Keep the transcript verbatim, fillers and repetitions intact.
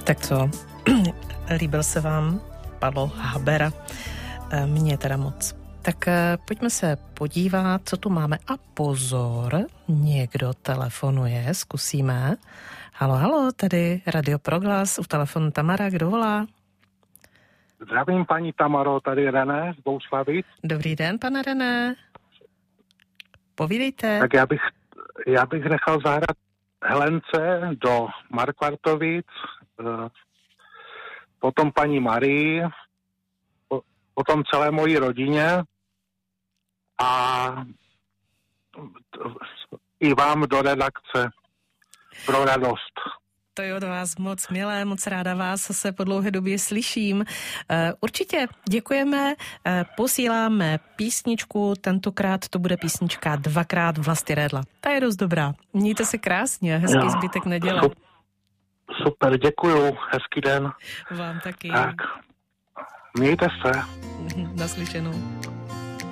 Tak co? Líbil se vám Pavel Haber? Mně teda moc. Tak pojďme se podívat, co tu máme. A pozor, někdo telefonuje, zkusíme. Halo, halo, tady Radio Proglas, u telefonu Tamara, kdo volá? Zdravím, paní Tamaro, tady René z Bohuslavic. Dobrý den, pane René. Povídejte. Tak já bych, já bych nechal zahrát Helence do Markvartovic, potom paní Marii, potom celé mojí rodině a i vám do redakce pro radost. To je od vás moc milé, moc ráda vás se po dlouhé době slyším. Určitě děkujeme, posíláme písničku, tentokrát to bude písnička Dvakrát Vlasty Redla. Ta je dost dobrá. Mějte se krásně, hezký jo, zbytek neděle. Super, děkuju, hezký den. Vám taky. Tak, mějte se. Naslyšenou.